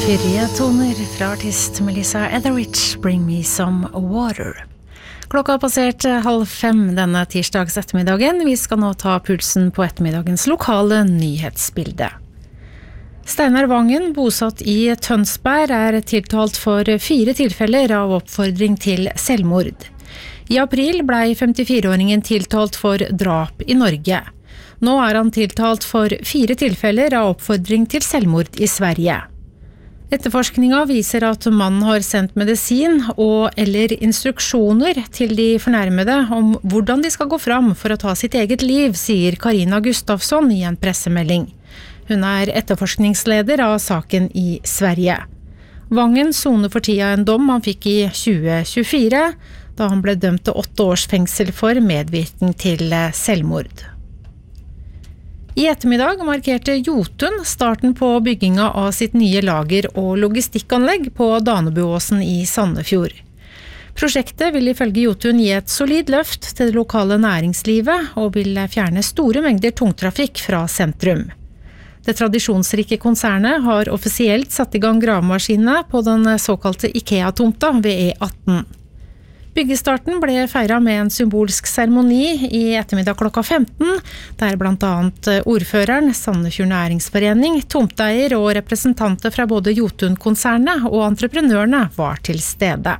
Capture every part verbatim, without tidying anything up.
Fyrige toner fra artist Melissa Etheridge, Bring Me Some Water. Klokka har passert halv fem denne tirsdags ettermiddagen. Vi skal nå ta pulsen på ettermiddagens lokale nyhetsbilde. Steinar Vangen, bosatt i Tønsberg, er tiltalt for fire tilfeller av oppfordring til selvmord. I april ble femtifire-åringen tiltalt for drap i Norge. Nå er han tiltalt for fire tilfeller av oppfordring til selvmord i Sverige. Etterforskninga viser at mannen har sendt medisin og eller instruksjoner til de fornærmede om hvordan de skal gå fram for å ta sitt eget liv, sier Karina Gustafsson i en pressemelding. Hun er etterforskningsleder av saken i Sverige. Vangen soner for tida en dom han fikk i tjue tjuefire, da han ble dømt til åtte års fengsel for medvirkning til selvmord. I ettermiddag markerte Jotun starten på bygginga av sitt nye lager- og logistikkanlegg på Danebuåsen i Sandefjord. Prosjektet vil ifølge Jotun gi et solid løft til det lokale næringslivet og vil fjerne store mengder tungtrafikk fra sentrum. Det tradisjonsrike konsernet har offisielt satt i gang gravemaskinene på den såkalte IKEA-tomta ved E atten. Byggestarten ble feiret med en symbolsk seremoni i ettermiddag klokka femten, der blant annet ordføreren, Sandefjord Næringsforening, tomteier og representanter fra både Jotun-konsernet og entreprenørene var til stede.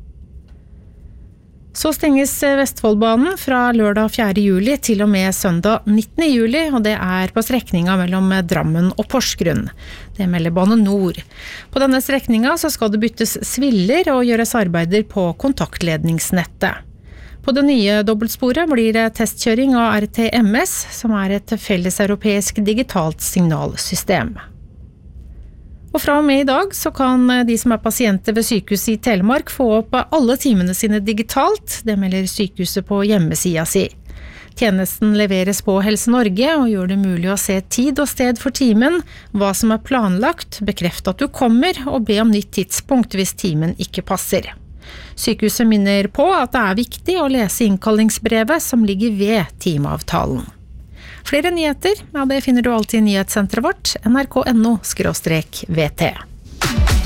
Så stenges Vestfoldbanen fra lørdag fjerde juli til og med søndag nittende juli, og det er på strekninga mellom Drammen og Porsgrunn. Det melder Bane Nor. På denne strekninga så skal det byttes sviller og gjøres arbeider på kontaktledningsnettet. På det nye dobbeltsporet blir det testkjøring av R T M S, som er et felleseuropeisk digitalt signalsystem. Og fra og med i dag så kan de som er pasienter ved sykehuset i Telemark få opp alle timene sine digitalt, det melder sykehuset på hjemmesida si. Tjenesten leveres på Helse Norge og gjør det mulig å se tid og sted for timen, hva som er planlagt, bekrefte at du kommer og be om nytt tidspunkt hvis timen ikke passer. Sykehuset minner på at det er viktig å lese innkallingsbrevet som ligger ved timeavtalen. Flere nyheter, ja, det finner du alltid i nyhetssenteret vårt, N R K punktum N O skråstrek V T.